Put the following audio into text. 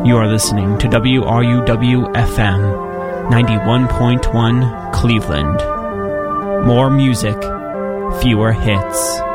You are listening to WRUW-FM 91.1 Cleveland. More music, fewer hits.